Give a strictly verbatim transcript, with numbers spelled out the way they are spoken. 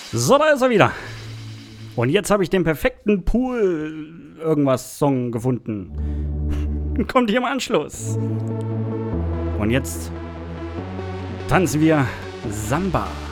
So, da ist er wieder. Und jetzt habe ich den perfekten Pool-Irgendwas-Song gefunden. Kommt hier im Anschluss. Und jetzt tanzen wir Samba.